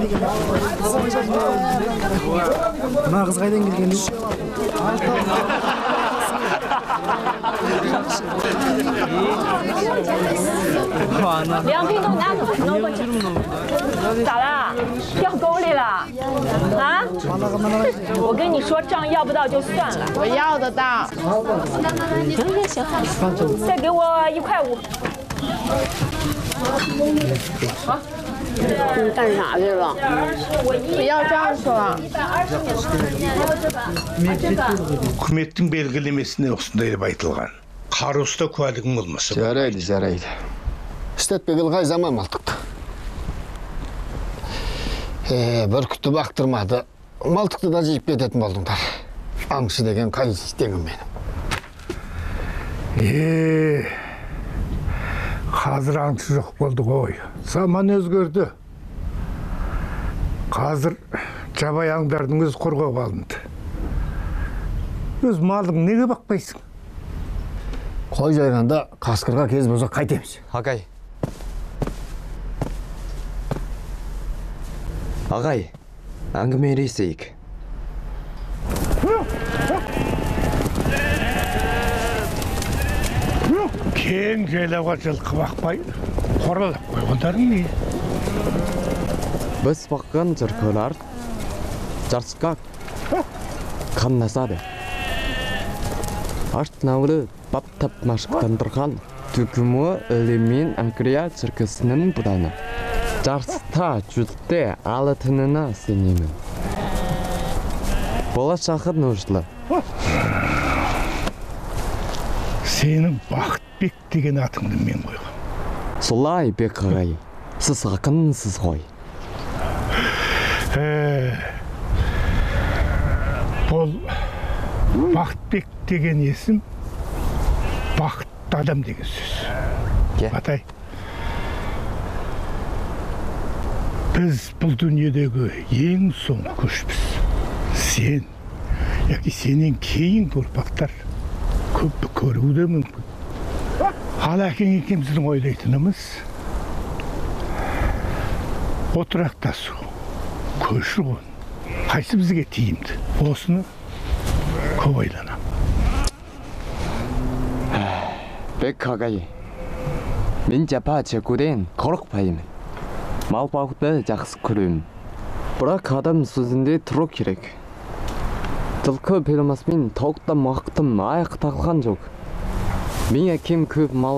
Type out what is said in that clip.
Мына қыз қайдан келген? 2瓶都拿走，弄过去。咋了？掉沟里了？啊？我跟你说，账要不到就算了。 我要得到。 行，再给我1.5块。好。 你干啥去了？不要账去了。 Үкіметтің белгілемесіне осындай деп айтылған. Қарусызда куәлігің болмаса. Жарайды. Істетпек ылғай заман малтықты. Бүркітті бақтырмады. Малтықты да жиып кететін болдыңдар. Аңшы деген қай істеңім менің. Қазір аңшы жоқ болды ғой. Заман өзгерді. Қазір жабай аңдардың өз қорғауға алынды. Өз малың неге бақпайсың? Қой жайғанда қасқырға кез болса қайтеміз. Ағай, әңгімелесейік. Кең жайлауға жылқы бақпай, қоралап қойғандарың не? Біз баққан жылқылар жарысқа қатынасады. Арт науры баптап машықтандырған түгімі өлемен Ангрия циркісінің бұданы. Жарыста жүзде алатынына сенемін. Болашағы нужлы. Сенің Бақытбек деген атыңды мен қойғам. Солай бек ағай, сіз ақынсыз ғой. Бұл Бақытбек деген есім бақытты адам деген сөз. Атай, біз бұл дүниедегі ең соңғы көшпіз. Сен, яки сенен кейін ұрпақтар көпті көруі де мүмкін. Ал әкең екеуміздің ойлайтынымыз отырақтасу, көші-қон, қайсы бізге тиімді. Осыны көп ойланам. Бек ағай, мен жапа чекуден қорықпаймын. Мал бағуды жақсы көремін. Бірақ адам сөзінде тұру керек. Жылқы перемасымен тауықта мақтым аяқ тағылған жоқ. Мен әкем көп мал